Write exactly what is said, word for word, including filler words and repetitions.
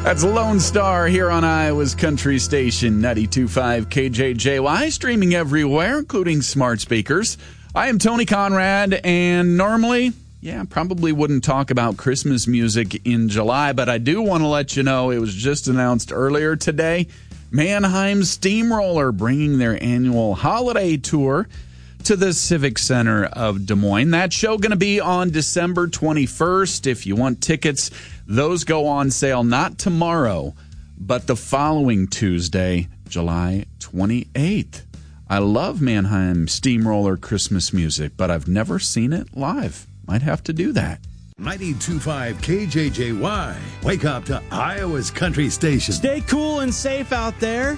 That's Lone Star here on Iowa's Country Station, ninety-two point five K J J Y, streaming everywhere, including smart speakers. I am Tony Conrad, and normally, yeah, probably wouldn't talk about Christmas music in July, but I do want to let you know it was just announced earlier today, Mannheim Steamroller bringing their annual holiday tour to the Civic Center of Des Moines. That show going to be on December twenty-first. If you want tickets, those go on sale not tomorrow, but the following Tuesday, July twenty-eighth. I love Mannheim Steamroller Christmas music, but I've never seen it live. Might have to do that. ninety-two point five K J J Y. Wake up to Iowa's Country Station. Stay cool and safe out there.